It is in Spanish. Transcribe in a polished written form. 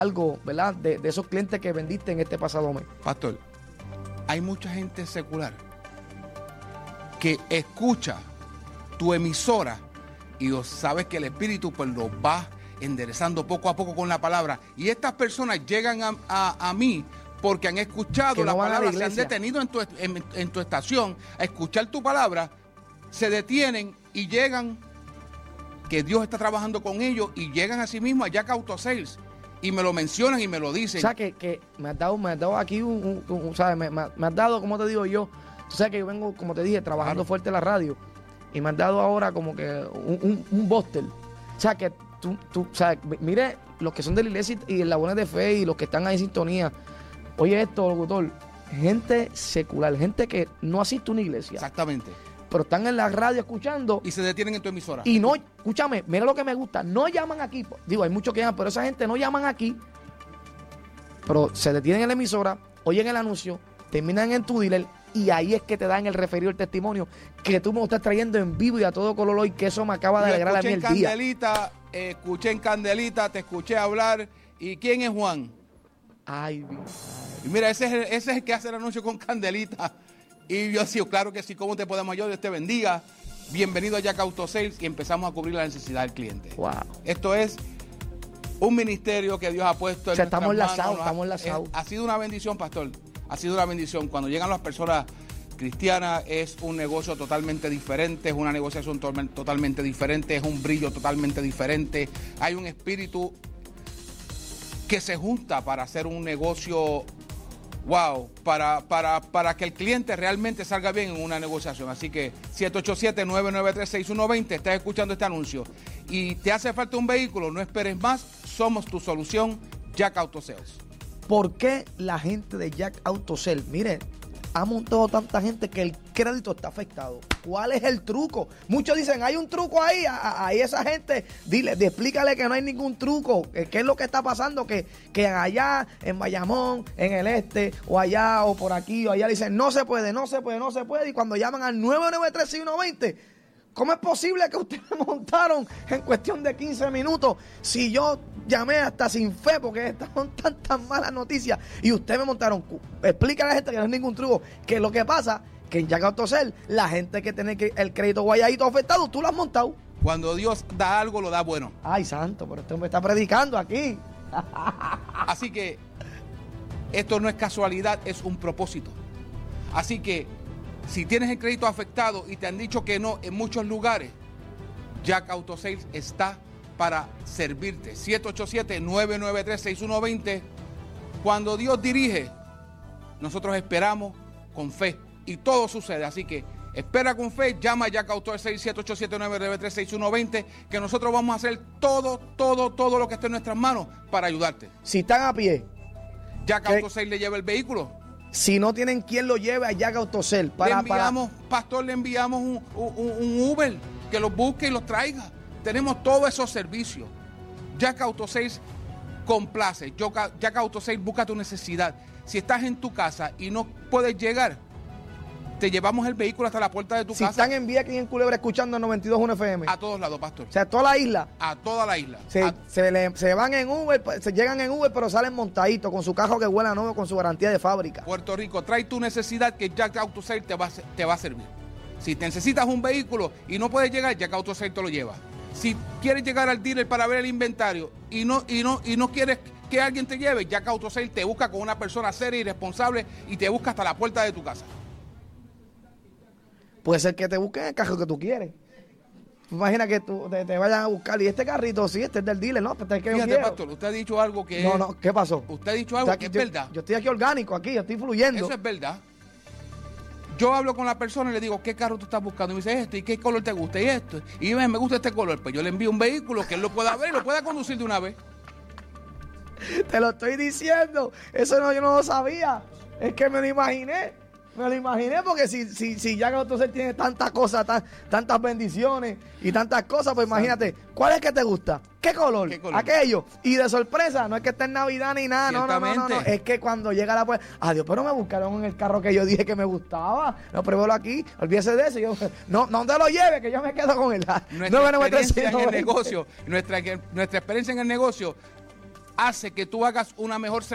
algo, ¿verdad? De esos clientes que vendiste en este pasado mes. Pastor, hay mucha gente secular que escucha tu emisora y sabes que el Espíritu pues los va enderezando poco a poco con la palabra. Y estas personas llegan a mí porque han escuchado la palabra, se han detenido en tu estación a escuchar tu palabra, se detienen y llegan, que Dios está trabajando con ellos, y llegan a sí mismos a Jack Auto Sales y me lo mencionan y me lo dicen. O sea, que me has dado aquí ¿sabes? Me has dado, como te digo yo, tú sabes que yo vengo, como te dije, trabajando fuerte en la radio, y me has dado ahora como que un bóster. O sea, que tú, o sea, mire, los que son de la iglesia y en la buena de fe y los que están ahí en sintonía, oye esto, locutor, gente secular, gente que no asiste a una iglesia. Exactamente. Pero están en la radio escuchando. Y se detienen en tu emisora. Y no, escúchame, mira lo que me gusta, no llaman aquí. Digo, hay muchos que llaman, pero esa gente no llaman aquí. Pero se detienen en la emisora, oyen el anuncio, terminan en tu dealer, y ahí es que te dan el referido, el testimonio que tú me estás trayendo en vivo y a todo color hoy, que eso me acaba de alegrar a mí el día. Escuché en Candelita, te escuché hablar. ¿Y quién es Juan? Ay, y mira, ese es el que hace el anuncio con Candelita. Y yo sí, claro que sí, ¿cómo te podemos ayudar? Dios te bendiga. Bienvenido a Jack Auto Sales y empezamos a cubrir la necesidad del cliente. Wow. Esto es un ministerio que Dios ha puesto en nuestras manos. Estamos enlazados. Ha sido una bendición, pastor. Ha sido una bendición. Cuando llegan las personas cristianas es un negocio totalmente diferente, es una negociación totalmente diferente, es un brillo totalmente diferente. Hay un espíritu que se junta para hacer un negocio, wow, para que el cliente realmente salga bien en una negociación. Así que 787-993-6120, estás escuchando este anuncio y te hace falta un vehículo, no esperes más, somos tu solución, Jack Auto Sales. ¿Por qué la gente de Jack Auto Sales, mire, ha montado tanta gente que el crédito está afectado? ¿Cuál es el truco? Muchos dicen, hay un truco ahí, ahí esa gente, explícale que no hay ningún truco. ¿Qué es lo que está pasando? Que allá en Bayamón, en el este, o allá, o por aquí, o allá, dicen, no se puede, y cuando llaman al 993-6120, ¿cómo es posible que ustedes me montaron en cuestión de 15 minutos? Si yo llamé hasta sin fe porque estaban tantas malas noticias y ustedes me montaron. Explícale a la gente que no es ningún truco. Que lo que pasa, que en Jack Auto Sales, la gente que tiene el crédito guayadito afectado, tú lo has montado. Cuando Dios da algo, lo da bueno. Ay, santo, pero este hombre está predicando aquí. Así que esto no es casualidad, es un propósito. Así que si tienes el crédito afectado y te han dicho que no en muchos lugares, Jack Auto Sales está para servirte. 787-993-6120. Cuando Dios dirige, nosotros esperamos con fe y todo sucede. Así que espera con fe, llama a Jack Auto Sales 787-993-6120, que nosotros vamos a hacer todo lo que esté en nuestras manos para ayudarte. Si están a pie, Jack Auto Sales le lleva el vehículo. Si no tienen quien lo lleve a Jack Auto Sales, pastor, le enviamos un Uber que los busque y los traiga. Tenemos todos esos servicios. Jack Auto Sales complace. Jack Auto Sales busca tu necesidad. Si estás en tu casa y no puedes llegar, te llevamos el vehículo hasta la puerta de tu casa. Si están en Vía aquí en Culebra escuchando el 92.1 FM. A todos lados, pastor. O sea, toda la isla. A toda la isla. Se van en Uber, se llegan en Uber, pero salen montaditos con su carro que huele a nuevo, con su garantía de fábrica. Puerto Rico, trae tu necesidad que Jack Auto Sales te va a servir. Si necesitas un vehículo y no puedes llegar, Jack Auto Sales te lo lleva. Si quieres llegar al dealer para ver el inventario y no quieres que alguien te lleve, Jack Auto Sales te busca con una persona seria y responsable y te busca hasta la puerta de tu casa. Puede ser que te busquen el carro que tú quieres. Imagina que te vayan a buscar y este carrito, sí, este es del dealer, ¿no? Este es que fíjate, pastor, usted ha dicho algo que No, ¿qué pasó? Usted ha dicho algo que es verdad. Yo estoy aquí orgánico, aquí, yo estoy fluyendo. Eso es verdad. Yo hablo con la persona y le digo, ¿qué carro tú estás buscando? Y me dice, esto, ¿y qué color te gusta? Y esto. Y me gusta este color. Pues yo le envío un vehículo que él lo pueda ver y lo pueda conducir de una vez. Te lo estoy diciendo. Eso no, yo no lo sabía. Es que me lo imaginé. Me lo imaginé porque si Jack Auto Sales tiene tantas cosas, tantas bendiciones y tantas cosas, pues imagínate, ¿cuál es que te gusta? ¿Qué color? Aquello. Y de sorpresa, no es que esté en Navidad ni nada, no. Es que cuando llega la puerta, adiós, pero me buscaron en el carro que yo dije que me gustaba. No, pruébalo aquí, olvídese de eso. Yo, no te lo lleve, que yo me quedo con él. Nuestra experiencia en el negocio, nuestra experiencia en el negocio, hace que tú hagas una mejor